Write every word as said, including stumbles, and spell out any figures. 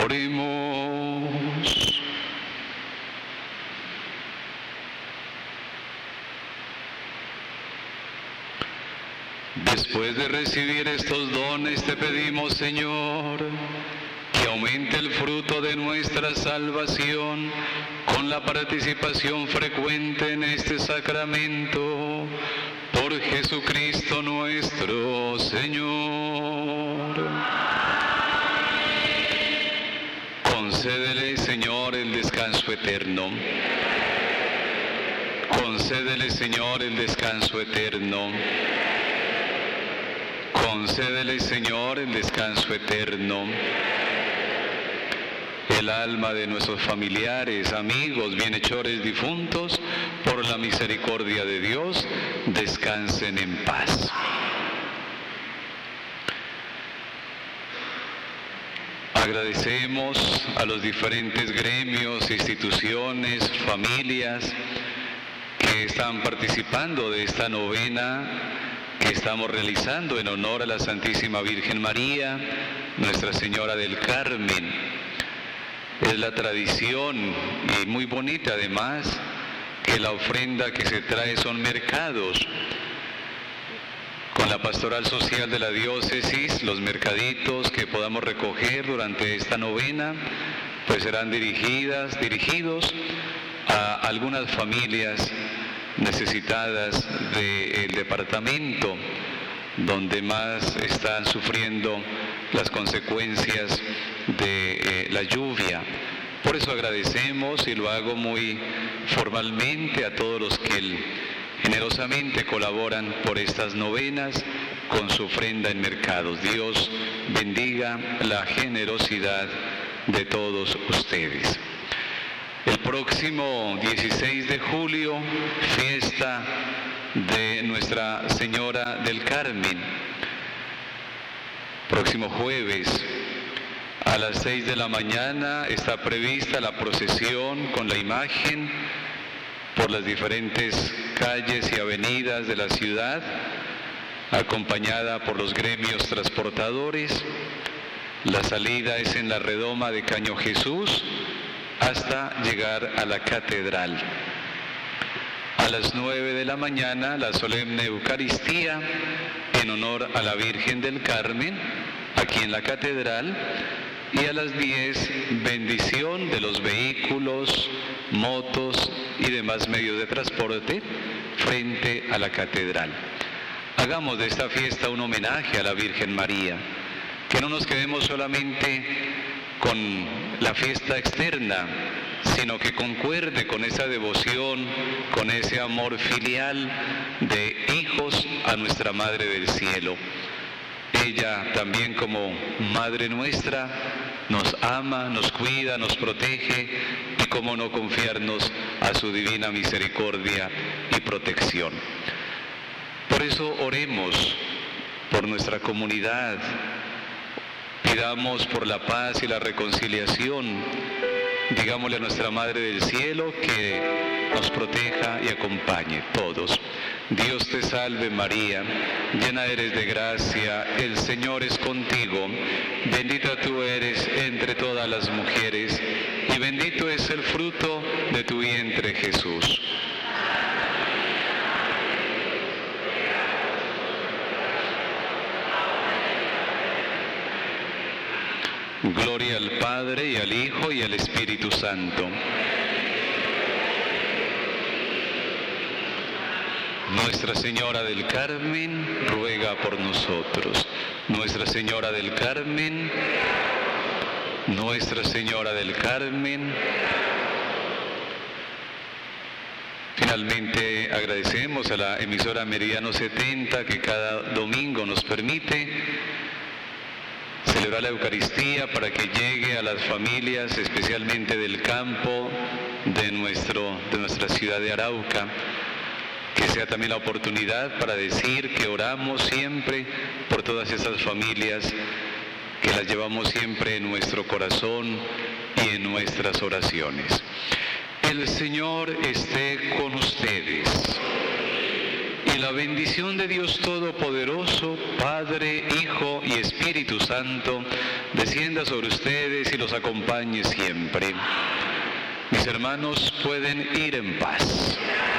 Oremos. Después de recibir estos dones, te pedimos, Señor, que aumente el fruto de nuestra salvación con la participación frecuente en este sacramento. Por Jesucristo nuestro Señor. Concédele, Señor, el descanso eterno. Concédele, Señor, el descanso eterno. Concédele, Señor, el descanso eterno. El alma de nuestros familiares, amigos, bienhechores difuntos, por la misericordia de Dios, descansen en paz. Agradecemos a los diferentes gremios, instituciones, familias que están participando de esta novena que estamos realizando en honor a la Santísima Virgen María, Nuestra Señora del Carmen. Es la tradición, y muy bonita además, que la ofrenda que se trae son mercados. Con la pastoral social de la diócesis, los mercaditos que podamos recoger durante esta novena, pues serán dirigidas, dirigidos a algunas familias necesitadas del departamento, donde más están sufriendo las consecuencias de eh, la lluvia. Por eso agradecemos, y lo hago muy formalmente, a todos los que generosamente colaboran por estas novenas con su ofrenda en mercados. Dios bendiga la generosidad de todos ustedes. El próximo dieciséis de julio, fiesta de Nuestra Señora del Carmen. Próximo jueves, a las seis de la mañana, está prevista la procesión con la imagen por las diferentes calles y avenidas de la ciudad, acompañada por los gremios transportadores. La salida es en la redoma de Caño Jesús hasta llegar a la catedral. A las nueve de la mañana, la solemne Eucaristía en honor a la Virgen del Carmen, aquí en la catedral, y a las diez, bendición de los vehículos, motos y demás medios de transporte frente a la catedral. Hagamos de esta fiesta un homenaje a la Virgen María, que no nos quedemos solamente con la fiesta externa, sino que concuerde con esa devoción, con ese amor filial de hijos a nuestra Madre del Cielo. Ella también, como Madre nuestra, nos ama, nos cuida, nos protege, y cómo no confiarnos a su divina misericordia y protección. Por eso oremos por nuestra comunidad, pidamos por la paz y la reconciliación. Digámosle a nuestra Madre del Cielo que nos proteja y acompañe todos. Dios te salve María, llena eres de gracia, el Señor es contigo, bendita tú eres entre todas las mujeres, y bendito es el fruto de tu vientre Jesús. Gloria al Padre, y al Hijo, y al Espíritu Santo. Nuestra Señora del Carmen, ruega por nosotros. Nuestra Señora del Carmen, Nuestra Señora del Carmen. Finalmente agradecemos a la emisora Meridiano setenta que cada domingo nos permite celebrar la Eucaristía para que llegue a las familias, especialmente del campo de, nuestro, de nuestra ciudad de Arauca. Que sea también la oportunidad para decir que oramos siempre por todas esas familias, que las llevamos siempre en nuestro corazón y en nuestras oraciones. El Señor esté con ustedes. Y la bendición de Dios Todopoderoso, Padre, Hijo y Espíritu Santo, descienda sobre ustedes y los acompañe siempre. Mis hermanos pueden ir en paz.